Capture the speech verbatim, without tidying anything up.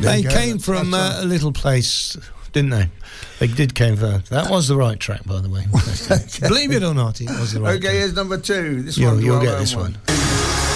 They came from uh, a little place, didn't they? They did came from... That was the right track, by the way. Believe it or not, it was the right Okay, track. here's number two. This You'll, one. you'll get this one. one.